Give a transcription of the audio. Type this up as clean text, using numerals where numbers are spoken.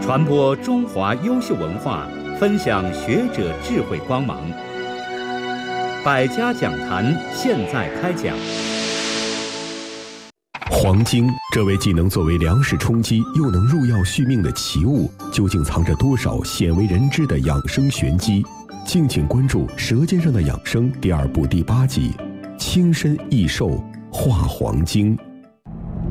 传播中华优秀文化，分享学者智慧光芒。百家讲坛现在开讲。 黄精这位既能作为粮食充饥，又能入药续命的奇物，究竟藏着多少鲜为人知的养生玄机？敬请关注《舌尖上的养生》第2部第8集：轻身益寿化黄精。